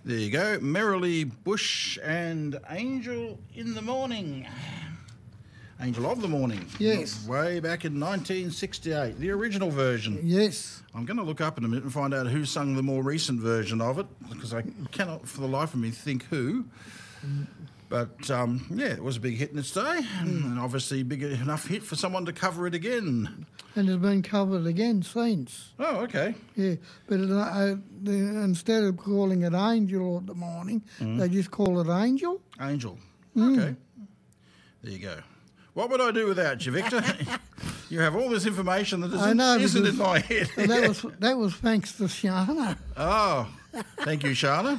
There you go. Merrily Bush and Angel in the Morning. Angel of the Morning. Yes. Way back in 1968, the original version. Yes. I'm going to look up in a minute and find out who sung the more recent version of it, because I cannot for the life of me think who. But, yeah, it was a big hit in its day, and obviously big enough hit for someone to cover it again. And it's been covered again since. Oh, okay. Yeah, but instead of calling it Angel of the Morning, they just call it Angel. Angel. Okay. There you go. What would I do without you, Victor? You have all this information that isn't in my head. that was thanks to Shana. Oh, thank you, Shana.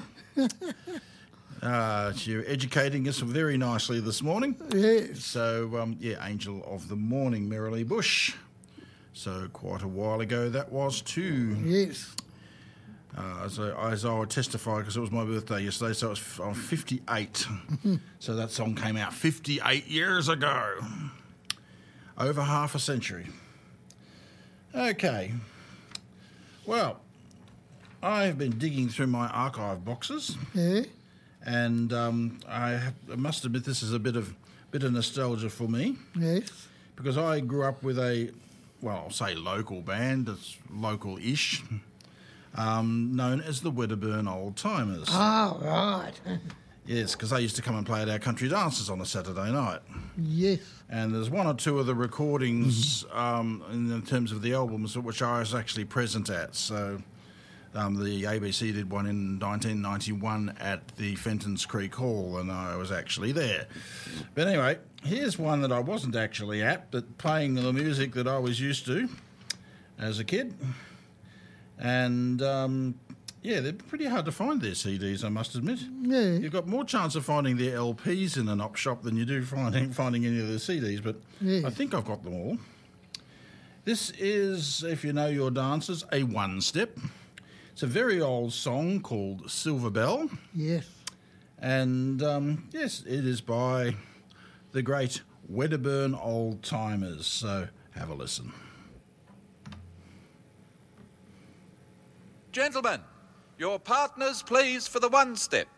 You're educating us very nicely this morning. Yes. So, Angel of the Morning, Merrily Bush. So, quite a while ago that was too. Yes. As I would testify, because it was my birthday yesterday, so I'm 58. So that song came out 58 years ago. Over half a century. Okay. Well, I've been digging through my archive boxes. Yeah. And I must admit this is a bit of nostalgia for me. Yes. Because I grew up with I'll say local band, it's local-ish, known as the Wedderburn Old Timers. Oh, right. Yes, because they used to come and play at our country dances on a Saturday night. Yes. And there's one or two of the recordings in terms of the albums which I was actually present at. So the ABC did one in 1991 at the Fenton's Creek Hall, and I was actually there. But anyway, here's one that I wasn't actually at, but playing the music that I was used to as a kid. And, they're pretty hard to find, their CDs, I must admit. Yeah. You've got more chance of finding their LPs in an op shop than you do finding any of the CDs, but yeah. I think I've got them all. This is, if you know your dancers, a one-step. It's a very old song called Silver Bell. Yes. And, yes, it is by the great Wedderburn Old Timers. So have a listen. Gentlemen, your partners, please, for the one step.